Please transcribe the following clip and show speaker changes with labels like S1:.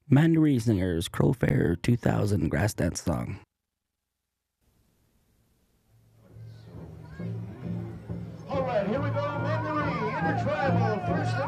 S1: Mandaree Singers, Crow Fair 2000 Grass Dance Song.
S2: All right, here we go, Mandaree, Intertribal, first